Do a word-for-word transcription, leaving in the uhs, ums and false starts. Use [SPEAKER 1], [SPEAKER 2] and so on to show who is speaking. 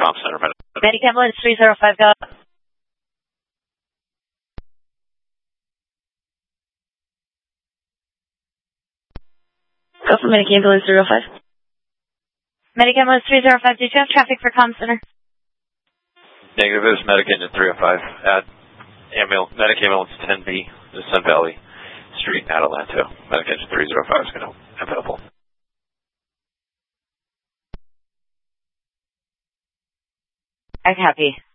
[SPEAKER 1] Comm Center.
[SPEAKER 2] Medic Ambulance three zero five, go. Go for Medic Ambulance three zero five. Medic Ambulance three zero five, did you have traffic for Comm Center?
[SPEAKER 1] Negative, it was Medic Engine three oh five at ambul Medic Ambulance ten B, the Sun Valley Street in Adelanto. Medic Engine three oh five is going to available.
[SPEAKER 2] I copy.